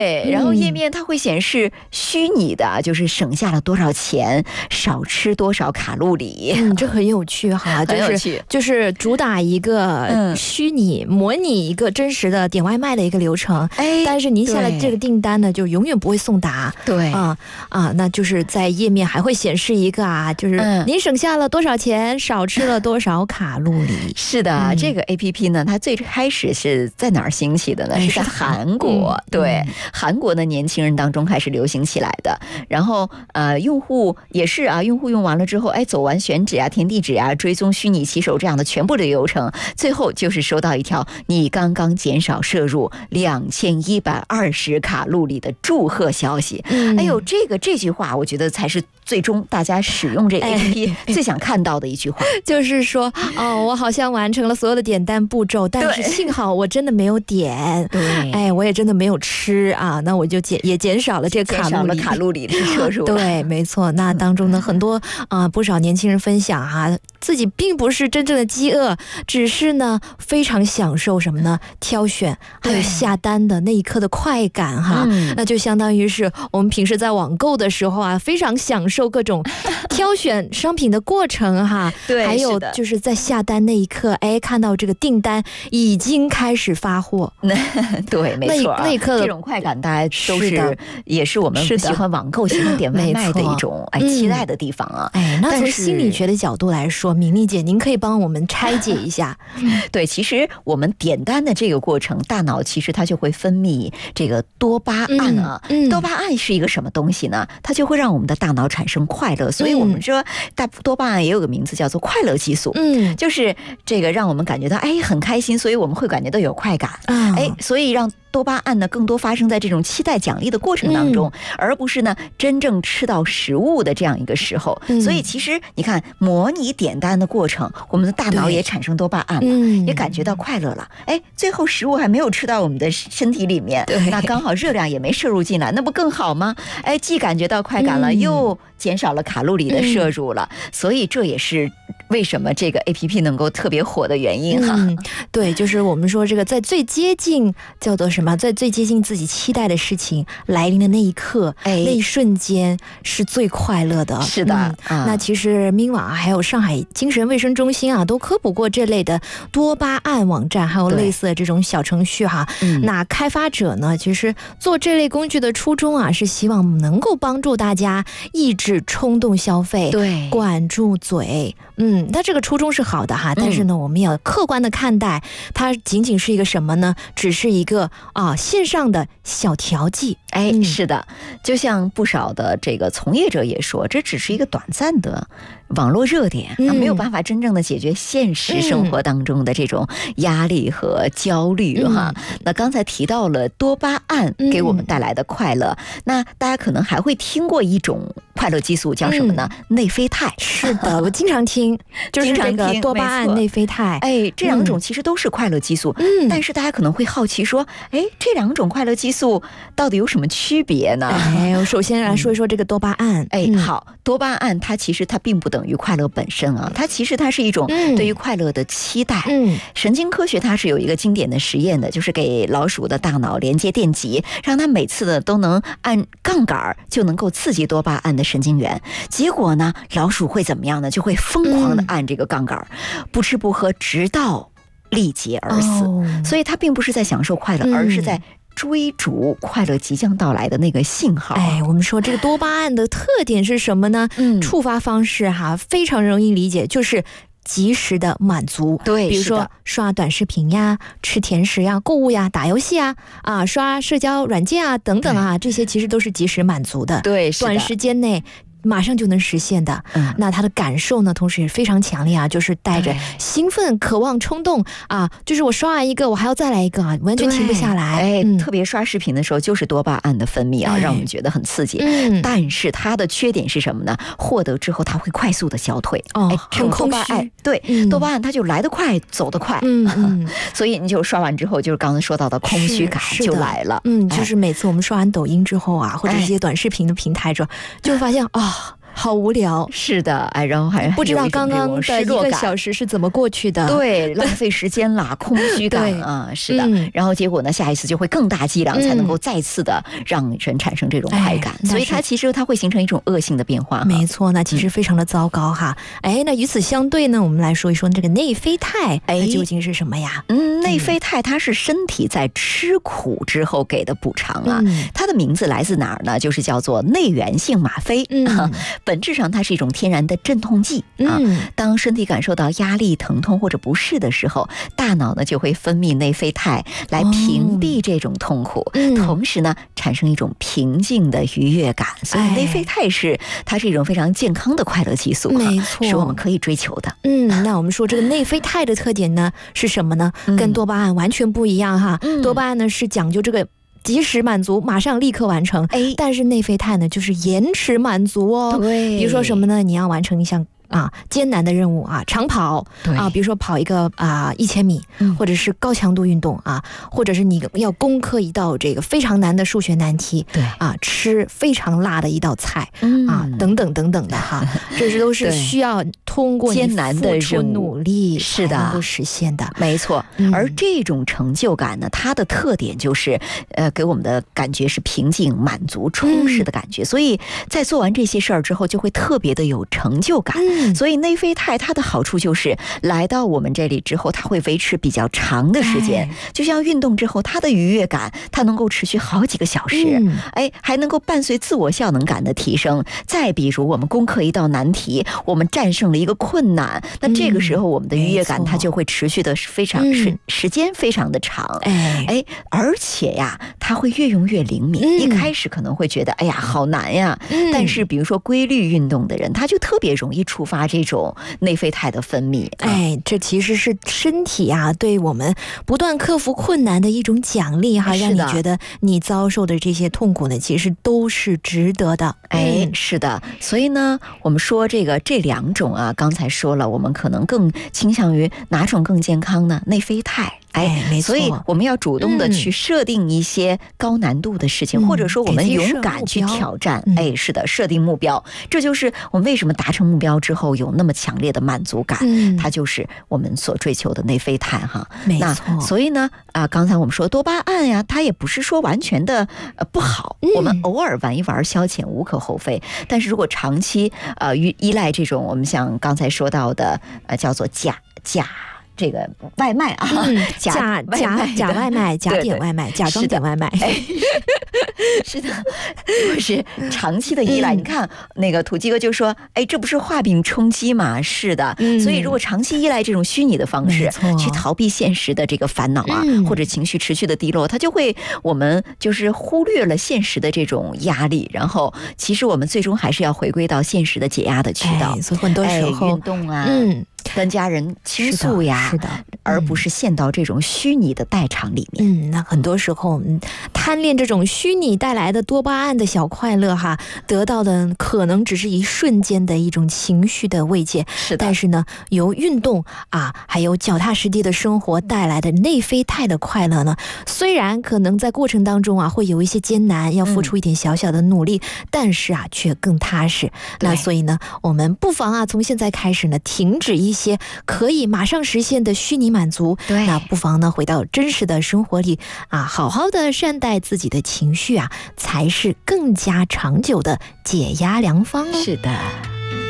然后页面它会显示虚拟的，就是省下了多少钱，少吃多少卡路里。 这很有趣哈， 很有趣， 就是主打一个虚拟模拟一个真实的点外卖的一个流程。但是您下了这个订单呢，就永远不会送达。 对那就是在页面还会显示一个就是您省下了多少钱，少吃了多少卡路里。 是的，这个 APP 呢，它最开始是在哪儿兴起的呢？是在韩国。对，韩国的年轻人当中开始流行起来的。然后用户也是用户用完了之后，走完选址填地址追踪虚拟骑手这样的全部的流程，最后就是收到一条你刚刚减少摄入2120卡路里的祝贺消息。这句话我觉得才是最终大家使用这 APP 最想看到的一句话， 就是说我好像完成了所有的点单步骤，但是幸好我真的没有点，对，我也真的没有吃那我就也减少了这个卡路里的摄入。对，没错。那当中呢，很多不少年轻人分享自己并不是真正的饥饿，只是呢非常享受什么呢？挑选还有下单的那一刻的快感那就相当于是我们平时在网购的时候非常享受各种挑选商品的过程对， 还有就是在下单那一刻，看到这个订单已经开始发货。 对，没错， 那一刻的这种快感大家都是也是我们喜欢网购喜欢点外卖的一种期待的地方那从心理学的角度来说，敏丽姐您可以帮我们拆解一下。 对，其实我们点单的这个过程，大脑其实它就会分泌这个多巴胺多巴胺是一个什么东西呢？它就会让我们的大脑产生快乐，所以我们说多巴胺也有个名字叫做快乐激素。就是这个让我们感觉到很开心，所以我们会感觉到有快感。所以让多巴胺呢更多发生在这种期待奖励的过程当中，而不是呢真正吃到食物的这样一个时候。所以其实你看，模拟点单的过程，我们的大脑也产生多巴胺了，也感觉到快乐了。最后食物还没有吃到我们的身体里面，那刚好热量也没摄入进来，那不更好吗？既感觉到快感了，又减少了卡路里的摄入了。所以这也是为什么这个 APP 能够特别火的原因对，就是我们说这个在最接近叫做什么，在最接近自己期待的事情来临的那一刻，那一瞬间是最快乐的。 是的。 那其实明网还有上海精神卫生中心都科普过这类的多巴胺网站，还有类似的这种小程序那开发者呢，其实做这类工具的初衷是希望能够帮助大家抑制冲动消费， 对， 管住嘴。那这个初衷是好的但是呢，我们要客观的看待它，仅仅是一个什么呢？只是一个线上的小调剂。 是的，就像不少的这个从业者也说，这只是一个短暂的网络热点，没有办法真正的解决现实生活当中的这种压力和焦虑那刚才提到了多巴胺给我们带来的快乐，那大家可能还会听过一种快乐激素叫什么呢？内啡肽。 是的，我经常听，就是这个多巴胺、内啡肽。 这两种其实都是快乐激素，但是大家可能会好奇说，这两种快乐激素到底有什么区别呢？ 我首先来说一说这个多巴胺。 好，多巴胺它其实它并不等于快乐本身它其实它是一种对于快乐的期待。神经科学它是有一个经典的实验的，就是给老鼠的大脑连接电极，让它每次的都能按杠杆就能够刺激多巴胺的神经元。结果呢，老鼠会怎么样呢？就会疯狂的按这个杠杆，不吃不喝，直到力竭而死。所以它并不是在享受快乐，而是在追逐快乐即将到来的那个信号。 我们说这个多巴胺的特点是什么呢？触发方式非常容易理解，就是及时的满足。 对， 比如说刷短视频呀、吃甜食呀、购物呀、打游戏刷社交软件等等这些其实都是及时满足的。 对， 短时间内马上就能实现的。那他的感受呢，同时也非常强烈就是带着兴奋、渴望、冲动就是我刷完一个，我还要再来一个完全停不下来。 特别刷视频的时候，就是多巴胺的分泌让我们觉得很刺激。但是它的缺点是什么呢？获得之后，它会快速的消退。 很空虚。 对，多巴胺它就来得快，走得快。所以你就刷完之后，就是刚才说到的空虚感就来了。 就是每次我们刷完抖音之后或者这些短视频的平台之后，就会发现好无聊。 是的，哎，然后还不知道刚刚的1个小时是怎么过去的。 对，浪费时间啦，空虚感啊，是的。然后结果呢，下一次就会更大剂量，才能够再次的让人产生这种快感。所以它其实它会形成一种恶性的变化。 没错，那其实非常的糟糕哈。哎，那与此相对呢，我们来说一说这个内啡肽，究竟是什么呀？ 内啡肽它是身体在吃苦之后给的补偿啊。它的名字来自哪儿呢？就是叫做内源性吗啡。本质上它是一种天然的镇痛剂啊。当身体感受到压力、疼痛或者不适的时候，大脑呢就会分泌内啡肽来屏蔽这种痛苦，同时呢产生一种平静的愉悦感。所以内啡肽它是一种非常健康的快乐激素， 没错， 是我们可以追求的。 那我们说这个内啡肽的特点呢是什么呢？跟多巴胺完全不一样哈。多巴胺呢是讲究这个及时满足，马上立刻完成，但是内啡肽呢就是延迟满足哦。 对， 比如说什么呢？你要完成一项艰难的任务啊，长跑啊，比如说跑一个1000米，或者是高强度运动啊，或者是你要攻克一道这个非常难的数学难题， 对吃非常辣的一道菜等等等等的哈，这都是需要通过艰难的任务努力是的能够实现的， 没错。而这种成就感呢，它的特点就是给我们的感觉是平静、满足、充实的感觉，所以在做完这些事儿之后，就会特别的有成就感。所以内啡肽它的好处就是来到我们这里之后，它会维持比较长的时间，就像运动之后它的愉悦感，它能够持续好几个小时，还能够伴随自我效能感的提升。再比如我们攻克一道难题，我们战胜了一个困难，那这个时候我们的愉悦感它就会持续的非常时间非常的长，而且呀它会越用越灵敏。一开始可能会觉得哎呀好难呀，但是比如说规律运动的人，他就特别容易触发这种内啡肽的分泌。 这其实是身体对我们不断克服困难的一种奖励哈，让你觉得你遭受的这些痛苦呢，其实都是值得的。 是的。所以呢，我们说这两种刚才说了，我们可能更倾向于哪种更健康呢？内啡肽。 没错， 所以我们要主动的去设定一些高难度的事情，或者说我们勇敢去挑战。是的，设定目标，这就是我们为什么达成目标之后有那么强烈的满足感，它就是我们所追求的内啡肽哈。 没错。 所以呢刚才我们说多巴胺呀，它也不是说完全的不好，我们偶尔玩一玩消遣无可厚非，但是如果长期依赖这种我们像刚才说到的叫做假这个外卖假外卖，假点外卖，假装点外卖， 是的，就是长期的依赖。你看那个土鸡哥就说，这不是画饼充饥吗？是的，所以如果长期依赖这种虚拟的方式去逃避现实的这个烦恼或者情绪持续的低落，它就会我们就是忽略了现实的这种压力，然后其实我们最终还是要回归到现实的解压的渠道。 所以很多时候运动跟家人倾诉呀， 是的， 而不是陷到这种虚拟的代偿里面。 那很多时候我们贪恋这种虚拟带来的多巴胺的小快乐哈，得到的可能只是一瞬间的一种情绪的慰藉。 是的， 但是呢，由运动还有脚踏实地的生活带来的内啡肽的快乐呢，虽然可能在过程当中会有一些艰难，要付出一点小小的努力，但是却更踏实。那所以呢，我们不妨从现在开始呢，停止一些可以马上实现的虚拟满足，那不妨呢回到真实的生活里好好的善待自己的情绪才是更加长久的解压良方哦。 是的。